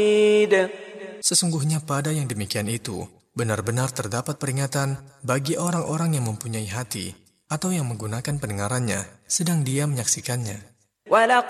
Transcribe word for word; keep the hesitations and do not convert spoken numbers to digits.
Sesungguhnya pada yang demikian itu, benar-benar terdapat peringatan bagi orang-orang yang mempunyai hati atau yang menggunakan pendengarannya sedang dia menyaksikannya.